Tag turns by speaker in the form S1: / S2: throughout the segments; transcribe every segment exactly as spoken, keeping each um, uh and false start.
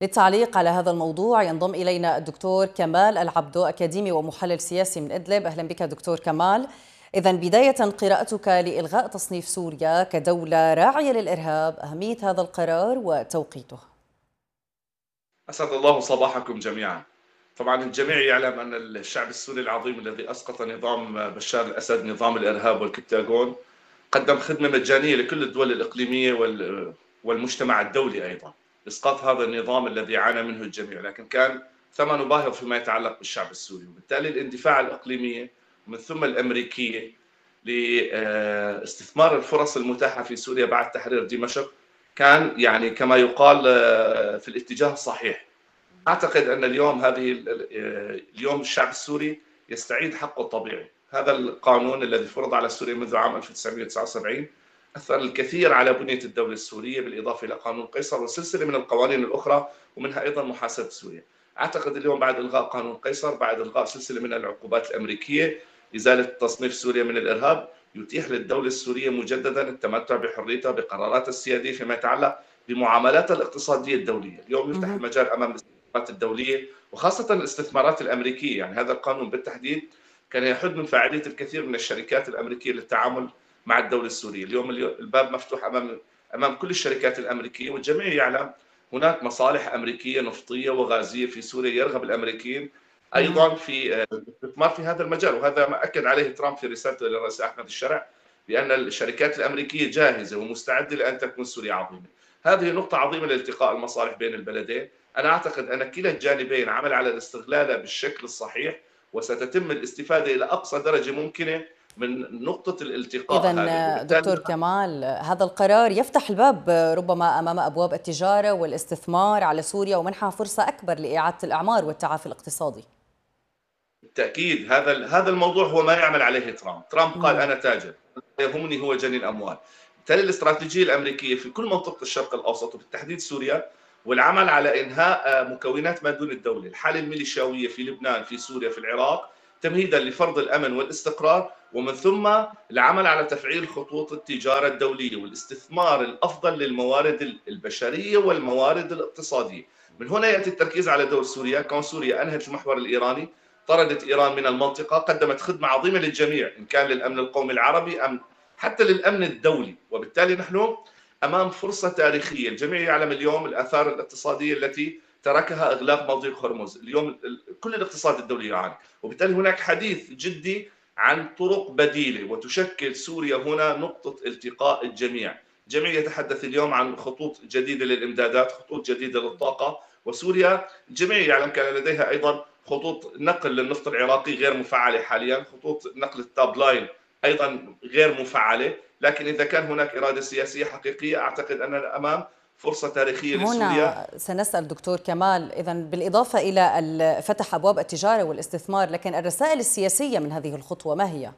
S1: للتعليق على هذا الموضوع ينضم إلينا الدكتور كمال العبدو، أكاديمي ومحلل سياسي من إدلب. أهلا بك دكتور كمال. إذن بداية، قراءتك لإلغاء تصنيف سوريا كدولة راعية للإرهاب، أهمية هذا القرار وتوقيته.
S2: أسعد الله صباحكم جميعا. طبعا الجميع يعلم أن الشعب السوري العظيم الذي أسقط نظام بشار الأسد، نظام الإرهاب والكبتاغون، قدم خدمة مجانية لكل الدول الإقليمية والمجتمع الدولي أيضا. إسقاط هذا النظام الذي عانى منه الجميع، لكن كان ثمنه باهظ فيما يتعلق بالشعب السوري. وبالتالي الاندفاع الإقليمية ومن ثم الأمريكية لاستثمار الفرص المتاحة في سوريا بعد تحرير دمشق كان يعني كما يقال في الاتجاه الصحيح. أعتقد أن اليوم هذه اليوم الشعب السوري يستعيد حقه الطبيعي. هذا القانون الذي فرض على سوريا منذ عام ألف وتسعمئة وتسعة وسبعين أثر الكثير على بنية الدولة السورية، بالإضافة إلى قانون قيصر وسلسلة من القوانين الأخرى، ومنها أيضا محاسبة سوريا. أعتقد اليوم بعد إلغاء قانون قيصر، بعد إلغاء سلسلة من العقوبات الأمريكية، إزالة تصنيف سوريا من الإرهاب، يتيح للدولة السورية مجددا التمتع بحريتها بقراراتها السيادية فيما يتعلق بمعاملاتها الاقتصادية الدولية. اليوم يفتح المجال أمام الاستثمارات الدولية وخاصة الاستثمارات الأمريكية. يعني هذا القانون بالتحديد كان يحد من فاعلية الكثير من الشركات الأمريكية للتعامل مع الدولة السورية. اليوم الباب مفتوح أمام أمام كل الشركات الأمريكية، والجميع يعلم هناك مصالح أمريكية نفطية وغازية في سوريا يرغب الأمريكيين أيضا في الاستثمار في هذا المجال. وهذا ما أكد عليه ترامب في رسالته للرئيس أحمد الشرع، بأن الشركات الأمريكية جاهزة ومستعدة لأن تكون سوريا عظيمة. هذه نقطة عظيمة لالتقاء المصالح بين البلدين. أنا أعتقد أن كلا الجانبين عمل على الاستغلال بالشكل الصحيح، وستتم الاستفادة إلى أقصى درجة ممكنة من نقطة الالتقاء هذه.
S1: إذن دكتور كمال، هذا القرار يفتح الباب ربما أمام أبواب التجارة والاستثمار على سوريا ومنحها فرصة أكبر لإعادة الأعمار والتعافي الاقتصادي.
S2: بالتأكيد هذا هذا الموضوع هو ما يعمل عليه ترامب. ترامب قال أنا تاجر، يهمني هو جني الأموال. بالتالي الاستراتيجية الأمريكية في كل منطقة الشرق الأوسط وبالتحديد سوريا، والعمل على إنهاء مكونات ما دون الدولة، الحالة الميليشياوية في لبنان، في سوريا، في العراق، تمهيدا لفرض الأمن والاستقرار، ومن ثم العمل على تفعيل خطوط التجارة الدولية والاستثمار الأفضل للموارد البشرية والموارد الاقتصادية. من هنا يأتي التركيز على دور سوريا. كون سوريا أنهت المحور الإيراني، طردت إيران من المنطقة، قدمت خدمة عظيمة للجميع، إن كان للأمن القومي العربي أم حتى للأمن الدولي. وبالتالي نحن أمام فرصة تاريخية. الجميع يعلم اليوم الآثار الاقتصادية التي تركها إغلاق مضيق هرمز. اليوم كل الاقتصاد الدولي يعاني، وبالتالي هناك حديث جدي عن طرق بديلة، وتشكل سوريا هنا نقطة التقاء الجميع. الجميع يتحدث اليوم عن خطوط جديدة للإمدادات، خطوط جديدة للطاقة، وسوريا الجميع يعلم كان لديها أيضا خطوط نقل للنفط العراقي غير مفعلة حاليا، خطوط نقل التاب لاين أيضا غير مفعلة. لكن إذا كان هناك إرادة سياسية حقيقية، أعتقد أننا أمام فرصة تاريخية لسوريا.
S1: هنا سنسأل دكتور كمال، إذن بالإضافة إلى فتح أبواب التجارة والاستثمار، لكن الرسائل السياسية من هذه الخطوة ما هي؟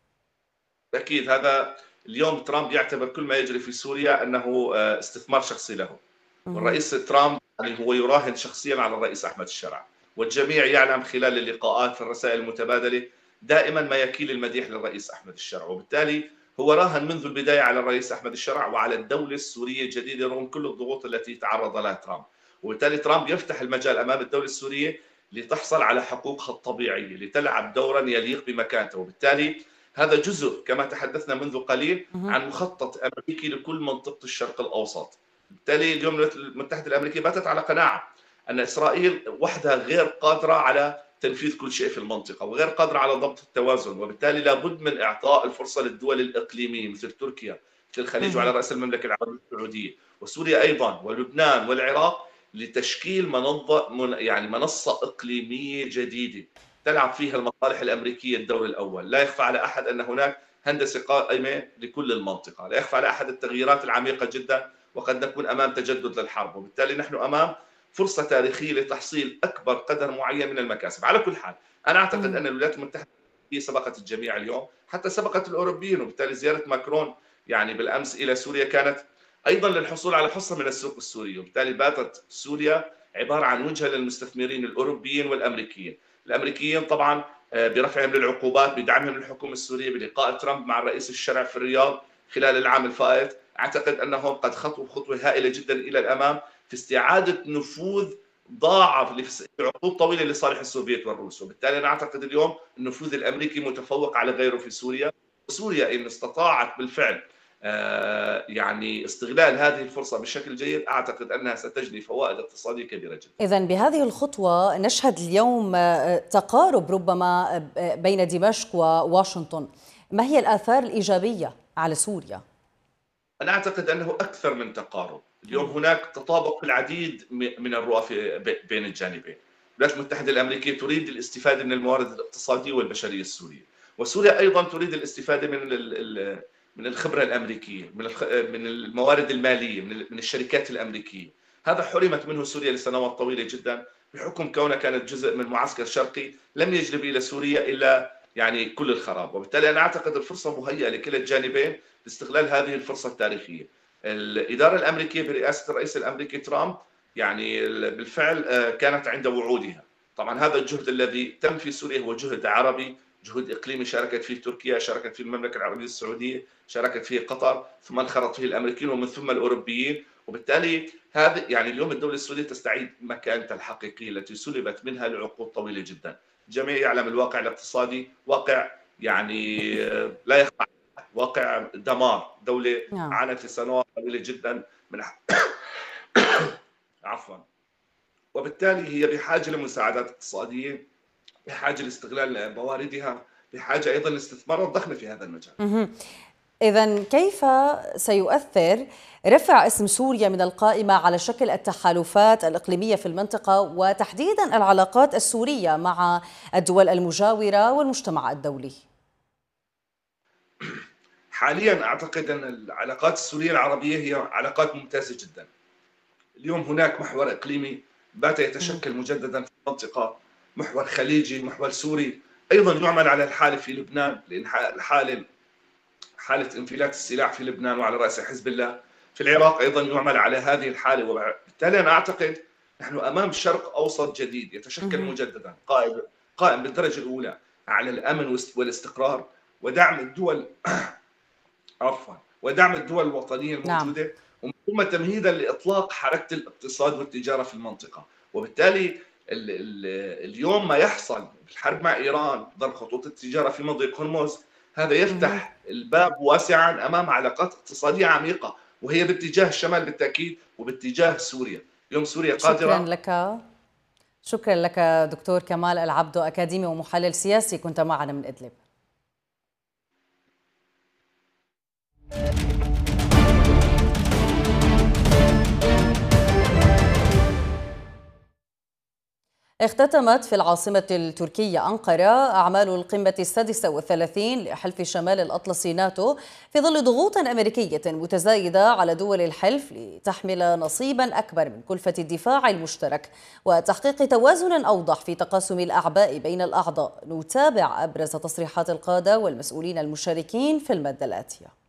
S2: أكيد هذا اليوم ترامب يعتبر كل ما يجري في سوريا أنه استثمار شخصي له. والرئيس ترامب يعني هو يراهن شخصيا على الرئيس أحمد الشرع، والجميع يعلم خلال اللقاءات في الرسائل المتبادلة دائما ما يكيل المديح للرئيس أحمد الشرع. وبالتالي هو راهن منذ البداية على الرئيس أحمد الشرع وعلى الدولة السورية الجديدة رغم كل الضغوط التي تعرض لها ترامب. وبالتالي ترامب يفتح المجال أمام الدولة السورية لتحصل على حقوقها الطبيعية، لتلعب دورا يليق بمكانته. وبالتالي هذا جزء كما تحدثنا منذ قليل عن مخطط أمريكي لكل منطقة الشرق الأوسط. بالتالي اليوم الولايات المتحدة الأمريكية باتت على قناعة أن إسرائيل وحدها غير قادرة على تنفيذ كل شيء في المنطقة وغير قادرة على ضبط التوازن. وبالتالي لابد من إعطاء الفرصة للدول الإقليمية مثل تركيا، مثل الخليج، وعلى رأس المملكة العربية السعودية وسوريا أيضا ولبنان والعراق، لتشكيل منظمة يعني منصة إقليمية جديدة تلعب فيها المصالح الأمريكية الدور الأول. لا يخفى على أحد أن هناك هندسة قائمة لكل المنطقة، لا يخفى على أحد التغييرات العميقة جدا، وقد نكون أمام تجدد للحرب. وبالتالي نحن أمام فرصة تاريخية لتحصيل أكبر قدر معين من المكاسب. على كل حال أنا أعتقد أن الولايات المتحدة سبقت الجميع اليوم، حتى سبقت الأوروبيين. وبالتالي زيارة ماكرون يعني بالأمس إلى سوريا كانت أيضا للحصول على حصة من السوق السوري. وبالتالي باتت سوريا عبارة عن وجهة للمستثمرين الأوروبيين والأمريكيين. الأمريكيين طبعا برفعهم للعقوبات، بدعمهم للحكومة السورية، بلقاء ترامب مع الرئيس الشرع في الرياض خلال العام الفائت، أعتقد أنهم قد خطوا خطوة هائلة جدا إلى الأمام في استعادة نفوذ ضاعف لعقود طويلة لصالح السوفيت والروس. وبالتالي أنا أعتقد اليوم النفوذ الأمريكي متفوق على غيره في سوريا. وسوريا إن استطاعت بالفعل يعني استغلال هذه الفرصة بشكل جيد، أعتقد أنها ستجني فوائد اقتصادية كبيرة جدا.
S1: إذن بهذه الخطوة نشهد اليوم تقارب ربما بين دمشق وواشنطن. ما هي الآثار الإيجابية على سوريا؟
S2: أنا أعتقد أنه أكثر من تقارب. اليوم هناك تطابق في العديد من الرؤى بين الجانبين. الولايات المتحدة الأمريكية تريد الاستفادة من الموارد الاقتصادية والبشرية السورية، وسوريا أيضا تريد الاستفادة من من الخبرة الأمريكية، من من الموارد المالية، من الشركات الأمريكية. هذا حرمت منه سوريا لسنوات طويلة جدا بحكم كونها كانت جزء من معسكر شرقي لم يجلب إلى سوريا إلا يعني كل الخراب. وبالتالي أنا أعتقد الفرصة مهيئة لكلا الجانبين لاستغلال هذه الفرصة التاريخية. الإدارة الأمريكية برئاسة الرئيس الأمريكي ترامب يعني بالفعل كانت عند وعودها. طبعا هذا الجهد الذي تم في سوريا هو جهد عربي، جهد إقليمي، شاركت فيه تركيا، شاركت فيه المملكة العربية السعودية، شاركت فيه قطر، ثم انخرط فيه الأمريكيين ومن ثم الأوروبيين. وبالتالي هذا يعني اليوم الدولة السورية تستعيد مكانتها الحقيقية التي سلبت منها لعقود طويلة جدا. الجميع يعلم الواقع الاقتصادي واقع يعني لا يخفى، واقع دمار. دولة عانت لسنوات طويلة جدا من عفوا وبالتالي هي بحاجة لمساعدات اقتصادية، بحاجة لاستغلال مواردها، بحاجة أيضا لاستثمارات ضخمة في هذا المجال.
S1: إذن كيف سيؤثر رفع اسم سوريا من القائمة على شكل التحالفات الإقليمية في المنطقة، وتحديدا العلاقات السورية مع الدول المجاورة والمجتمع الدولي؟
S2: حاليا أعتقد أن العلاقات السورية العربية هي علاقات ممتازة جدا. اليوم هناك محور إقليمي بات يتشكل مجددا في المنطقة، محور خليجي، محور سوري. أيضا يعمل على الحالة في لبنان لإنحاء الحالة حالة انفلات السلاح في لبنان وعلى رأس حزب الله. في العراق أيضا يعمل على هذه الحالة. وبالتالي أنا أعتقد نحن أمام شرق أوسط جديد يتشكل مجددا، قائم قائم بالدرجة الأولى على الأمن والاستقرار ودعم الدول عفوا ودعم الدول الوطنية الموجودة، نعم. ومن ثم تمهيدا لإطلاق حركة الاقتصاد والتجارة في المنطقة. وبالتالي ال ال اليوم ما يحصل في الحرب مع إيران، ضرب خطوط التجارة في مضيق هرمز، هذا يفتح الباب واسعا أمام علاقات اقتصادية عميقة، وهي باتجاه الشمال بالتأكيد وباتجاه سوريا. اليوم سوريا قادرة.
S1: شكرا لك شكرا لك دكتور كمال العبدو، أكاديمي ومحلل سياسي، كنت معنا من إدلب. اختتمت في العاصمة التركية أنقرة أعمال القمة السادسة والثلاثين لحلف شمال الأطلسي ناتو في ظل ضغوط أمريكية متزايدة على دول الحلف لتحمل نصيبا أكبر من كلفة الدفاع المشترك وتحقيق توازن أوضح في تقاسم الأعباء بين الأعضاء. نتابع أبرز تصريحات القادة والمسؤولين المشاركين في المادة الآتية.